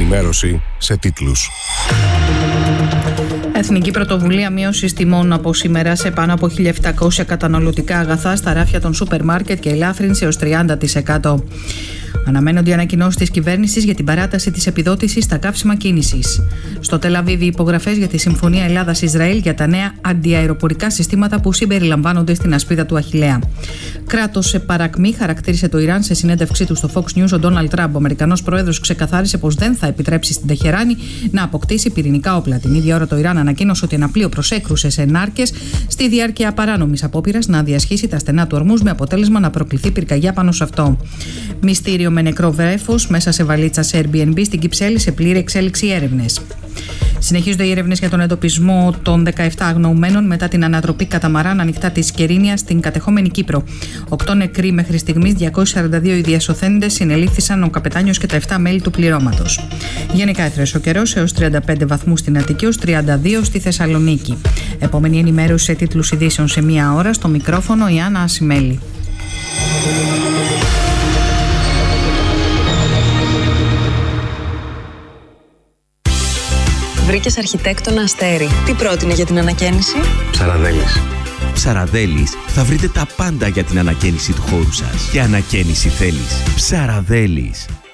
ενημέρωση σε τίτλους. Εθνική πρωτοβουλία μείωσης τιμών από σήμερα σε πάνω από 1.700 καταναλωτικά αγαθά στα ράφια των σούπερ μάρκετ και ελάφρυνση έως 30%. Αναμένονται οι ανακοινώσεις της κυβέρνησης για την παράταση της επιδότησης στα καύσιμα κίνησης. Στο Τελαβίβι, υπογραφές για τη Συμφωνία Ελλάδας-Ισραήλ για τα νέα αντιαεροπορικά συστήματα που συμπεριλαμβάνονται στην ασπίδα του Αχιλλέα. Κράτος σε παρακμή, χαρακτήρισε το Ιράν σε συνέντευξή του στο Fox News ο Ντόναλντ Τραμπ. Ο Αμερικανός πρόεδρος ξεκαθάρισε πως δεν θα επιτρέψει στην Τεχεράνη να αποκτήσει πυρηνικά όπλα. Την ίδια ώρα το Ιράν ανακοίνωσε ότι ένα πλοίο προσέκρουσε σε ενάρκες στη διάρκεια παράνομης απόπειρας να διασχίσει τα στενά του Ορμούζ με αποτέλεσμα να προκληθεί πυρκαγιά πάνω σε αυτό. Μυστήριο με νεκρό βρέφος μέσα σε βαλίτσα σε Airbnb στην Κυψέλη σε πλήρη εξέλιξη έρευνες. Συνεχίζονται οι έρευνες για τον εντοπισμό των 17 αγνοουμένων μετά την ανατροπή καταμαράν ανοιχτά της Κερίνιας στην κατεχόμενη Κύπρο. 8 νεκροί μέχρι στιγμής, 242 οι διασωθέντες, συνελήφθησαν ο καπετάνιος και τα 7 μέλη του πληρώματος. Γενικά έθρεσε ο καιρός έως 35 βαθμούς στην Αττική, έως 32 στη Θεσσαλονίκη. Επόμενη ενημέρωση σε τίτλους ειδήσεων σε μία ώρα. Στο μικρόφωνο η Άννα Ασημέλη. Βρήκες αρχιτέκτονα Αστέρι. Τι πρότεινε για την ανακαίνιση? Ψαραδέλης. Ψαραδέλης, θα βρείτε τα πάντα για την ανακαίνιση του χώρου σας. Και ανακαίνιση θέλεις? Ψαραδέλης.